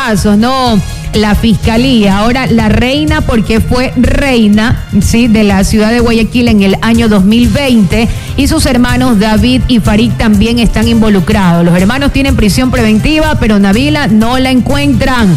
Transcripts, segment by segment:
casos, ¿no? La fiscalía, ahora la reina, porque fue reina, ¿sí?, de la ciudad de Guayaquil en el año 2020, y sus hermanos David y Farid también están involucrados. Los hermanos tienen prisión preventiva, pero Nabila no la encuentran,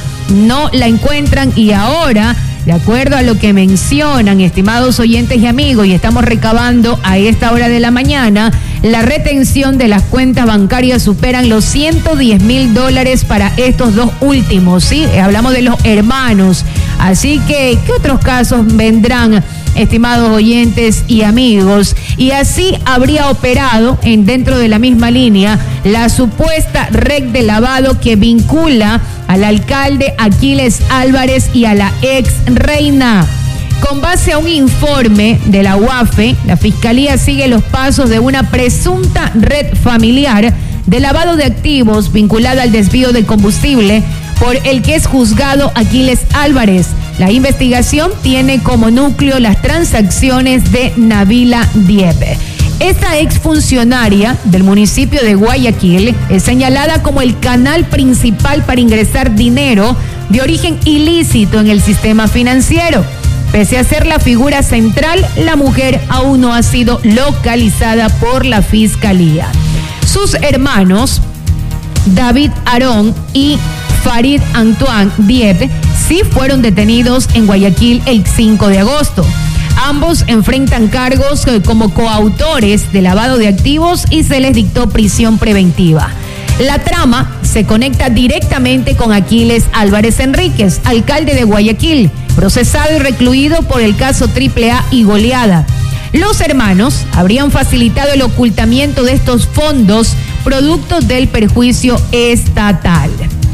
y ahora, de acuerdo a lo que mencionan, estimados oyentes y amigos, y estamos recabando a esta hora de la mañana, la retención de las cuentas bancarias superan los $110,000 para estos dos últimos, ¿sí? Hablamos de los hermanos. Así que, ¿qué otros casos vendrán, estimados oyentes y amigos? Y así habría operado dentro de la misma línea la supuesta red de lavado que vincula al alcalde Aquiles Álvarez y a la ex reina. Con base a un informe de la UAFE, la Fiscalía sigue los pasos de una presunta red familiar de lavado de activos vinculada al desvío de combustible por el que es juzgado Aquiles Álvarez. La investigación tiene como núcleo las transacciones de Nabila Diep. Esta exfuncionaria del municipio de Guayaquil es señalada como el canal principal para ingresar dinero de origen ilícito en el sistema financiero. Pese a ser la figura central, la mujer aún no ha sido localizada por la Fiscalía. Sus hermanos, David Aarón y Farid Antoine Diep, sí fueron detenidos en Guayaquil el 5 de agosto. Ambos enfrentan cargos como coautores de lavado de activos y se les dictó prisión preventiva. La trama se conecta directamente con Aquiles Álvarez Enríquez, alcalde de Guayaquil, procesado y recluido por el caso AAA y goleada. Los hermanos habrían facilitado el ocultamiento de estos fondos producto del perjuicio estatal.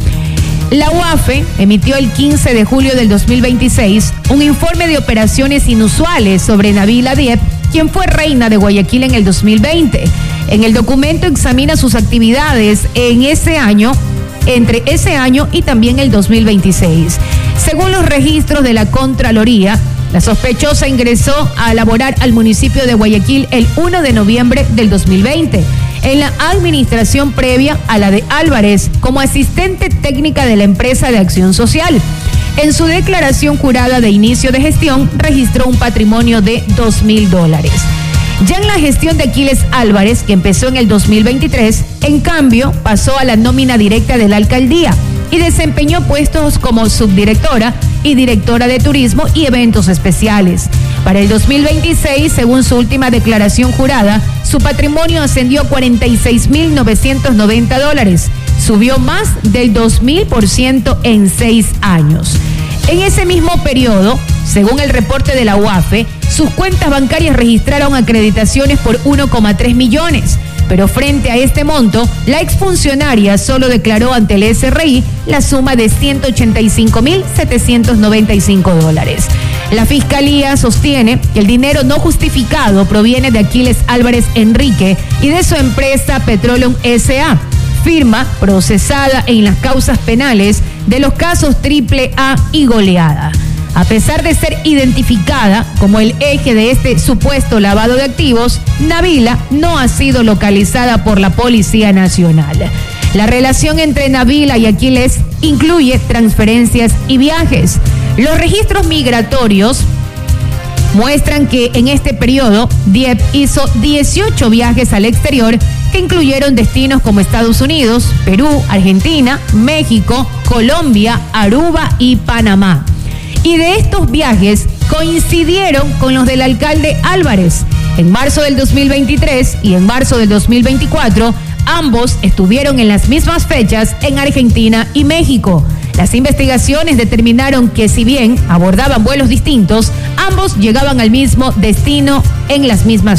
La UAFE emitió el 15 de julio del 2026 un informe de operaciones inusuales sobre Nabila Diep, quien fue reina de Guayaquil en el 2020. En el documento examina sus actividades en ese año, entre ese año y también el 2026. Según los registros de la Contraloría, la sospechosa ingresó a laborar al municipio de Guayaquil el 1 de noviembre del 2020, en la administración previa a la de Álvarez, como asistente técnica de la empresa de acción social. En su declaración jurada de inicio de gestión, registró un patrimonio de $2,000. Ya en la gestión de Aquiles Álvarez, que empezó en el 2023, en cambio, pasó a la nómina directa de la alcaldía y desempeñó puestos como subdirectora y directora de turismo y eventos especiales. Para el 2026, según su última declaración jurada, su patrimonio ascendió a $46,990. Subió más del 2,000% en 6 años. En ese mismo periodo, según el reporte de la UAFE, sus cuentas bancarias registraron acreditaciones por 1,3 millones. Pero frente a este monto, la exfuncionaria solo declaró ante el SRI la suma de $185,795. La Fiscalía sostiene que el dinero no justificado proviene de Aquiles Álvarez Enrique y de su empresa Petroleum S.A., firma procesada en las causas penales de los casos AAA y goleada. A pesar de ser identificada como el eje de este supuesto lavado de activos, Nabila no ha sido localizada por la Policía Nacional. La relación entre Nabila y Aquiles incluye transferencias y viajes. Los registros migratorios muestran que en este periodo Diep hizo 18 viajes al exterior que incluyeron destinos como Estados Unidos, Perú, Argentina, México, Colombia, Aruba y Panamá. Y de estos viajes coincidieron con los del alcalde Álvarez. En marzo del 2023 y en marzo del 2024, ambos estuvieron en las mismas fechas en Argentina y México. Las investigaciones determinaron que si bien abordaban vuelos distintos, ambos llegaban al mismo destino en las mismas